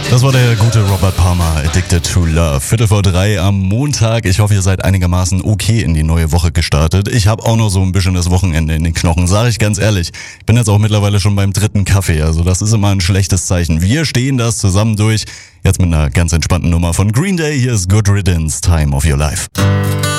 Das war der gute Robert Palmer, Addicted to Love. 2:45 am Montag. Ich hoffe, ihr seid einigermaßen okay in die neue Woche gestartet. Ich habe auch noch so ein bisschen das Wochenende in den Knochen, sage ich ganz ehrlich. Ich bin jetzt auch mittlerweile schon beim 3. Kaffee, also das ist immer ein schlechtes Zeichen. Wir stehen das zusammen durch. Jetzt mit einer ganz entspannten Nummer von Green Day. Hier ist Good Riddance, Time of Your Life.